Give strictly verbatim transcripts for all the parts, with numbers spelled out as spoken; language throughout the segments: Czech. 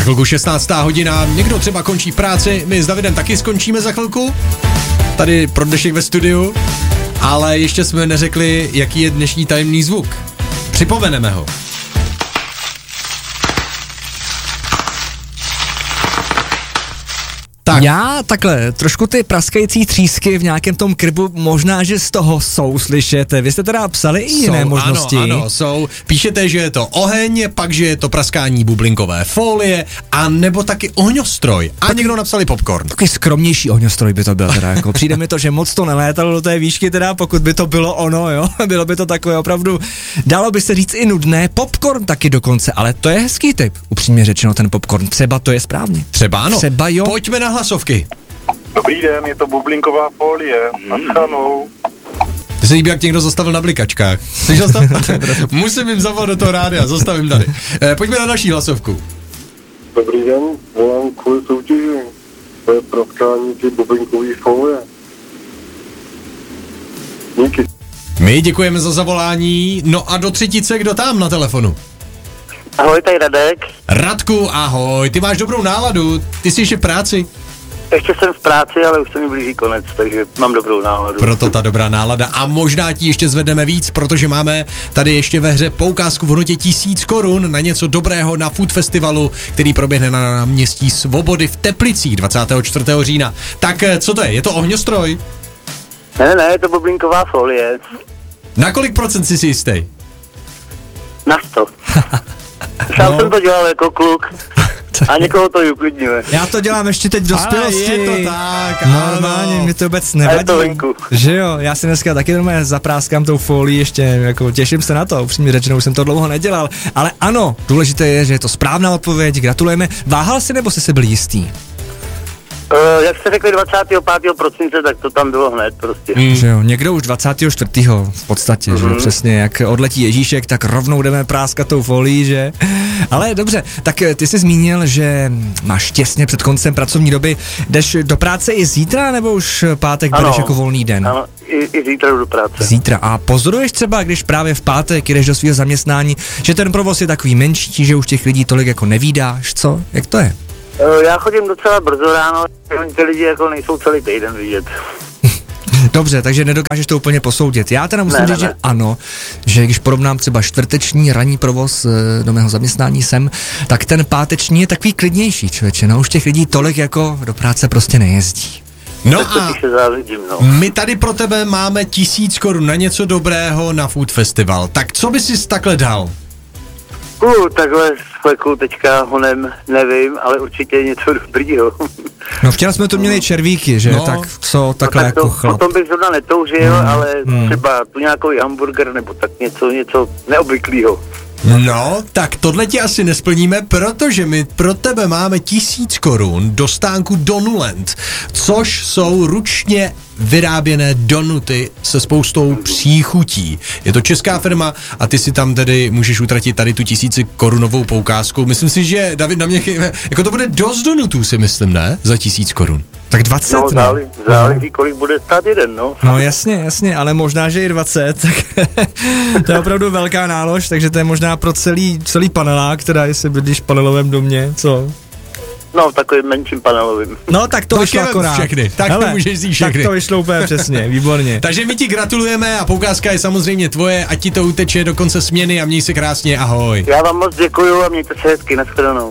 chvilku šestnáctá hodina, někdo třeba končí v práci, my s Davidem taky skončíme za chvilku, tady pro dnešek ve studiu, ale ještě jsme neřekli, jaký je dnešní tajemný zvuk. Připomeneme ho. Tak. Já takhle, trošku ty praskající třísky v nějakém tom krbu, možná, že z toho jsou slyšet. Vy jste teda psali i jiné jsou, možnosti. Ano, ano, jsou. Píšete, že je to oheň, pak, že je to praskání bublinkové folie, a nebo taky ohňostroj. A tak, někdo napsali popcorn. Taky skromnější ohňostroj by to byl teda, jako přijde mi to, že moc to nelétalo do té výšky teda, pokud by to bylo ono, jo. Bylo by to takové opravdu, dalo by se říct i nudné. Popcorn taky dokonce, ale to je hezký tip. Upřímně řečeno ten popcorn, třeba to je správně. Třeba ano. Třeba jo. Pojďme na hlasovky. Dobrý den, je to bublinková folie. Naschledanou. Ty se líbí, jak někdo zastavil na blikačkách. Slyšel jsi to? Musím jim zavolat do toho rádia, zastavím tady. E, pojďme na další hlasovku. Dobrý den, volám kvůli soutěži. To je praskání ty bublinkové folie. Díky. My děkujeme za zavolání. No a do třetice, kdo tam na telefonu? Ahoj, tady Radek. Radku, ahoj, ty máš dobrou náladu, ty jsi ještě v práci. Ještě jsem v práci, ale už se mi blíží konec, takže mám dobrou náladu. Proto ta dobrá nálada a možná ti ještě zvedneme víc, protože máme tady ještě ve hře poukázku v hodnotě tisíc korun na něco dobrého na Food Festivalu, který proběhne na náměstí Svobody v Teplicích dvacátého čtvrtého října. Tak co to je, je to ohňostroj? Ne, ne, ne, je to bublinková folie. Na kolik procent jsi si jistý? Na sto. Sám No. jsem to dělal jako kluk a někoho to uklidňuje. Já to dělám ještě teď v dospělosti. Ale je to tak, normálně, mi to vůbec nevadí. A je to venku. Že jo, já si dneska taky normálně zapráskám tou folií ještě, jako těším se na to, upřímně řečeno, už jsem to dlouho nedělal. Ale ano, důležité je, že je to správná odpověď, gratulujeme. Váhal jsi nebo jsi si byl jistý? Uh, jak jste řekli dvacátého pátého prosince, tak to tam bylo hned prostě. Mm. Že jo, někdo už dvacátého čtvrtého v podstatě, mm. že jo, přesně, jak odletí Ježíšek, tak rovnou jdeme práskat tou folií, že? Ale dobře, tak ty jsi zmínil, že máš těsně před koncem pracovní doby, jdeš do práce i zítra, nebo už pátek bereš jako volný den? Ano, i, i zítra jdu do práce. Zítra. A pozoruješ třeba, když právě v pátek jdeš do svého zaměstnání, že ten provoz je takový menší, že už těch lidí tolik jako nevídáš, co? Jak to je? Já chodím docela brzo ráno, ty lidi jako nejsou celý týden vidět. Dobře, takže nedokážeš to úplně posoudit. Já teda musím ne, říct, ne, že ano, že když porovnám třeba čtvrteční ranní provoz do mého zaměstnání sem, tak ten páteční je takový klidnější, člověče. No už těch lidí tolik jako do práce prostě nejezdí. No tak to a se závidím, no. my tady pro tebe máme tisíc korun na něco dobrého na Food Festival. Tak co bys si takhle dal? Uh, takhle s fleku teďka honem nevím, ale určitě něco dobrýho. No včera jsme tu měli červíky, že? No. Tak co takhle no, tak jako to, chlap. potom bych zrovna netoužil, Hmm, ale hmm. třeba tu nějaký hamburger nebo tak něco, něco neobvyklého. No, tak tohle ti asi nesplníme, protože my pro tebe máme tisíc korun do stánku Donulent, což jsou ručně vyráběné donuty se spoustou příchutí. Je to česká firma a ty si tam tedy můžeš utratit tady tu tisíci korunovou poukázku. Myslím si, že David na mě chýve, jako to bude dost donutů, si myslím, ne? Za tisíc korun. Tak dvacet, No, záleží, záleží, kolik bude stát jeden, no. No jasně, jasně, ale možná, že i dvacet, tak to je opravdu velká nálož, takže to je možná pro celý, celý panelák, teda jestli bydlíš v panelovém domě, co? No, takovým menším panelovým. No, tak to Tak vyšlo je akorát. všechny, tak to můžeš vzít všechny. Tak to vyšlo úplně přesně, výborně. Takže my ti gratulujeme a poukázka je samozřejmě tvoje, ať ti to uteče do konce směny a měj se krásně, ahoj. Já vám moc děkuju a mějte se hezky, nashledanou.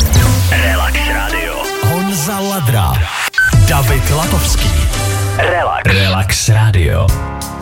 Relax Radio. Honza Ladra. David Latovský. Relax. Relax Radio.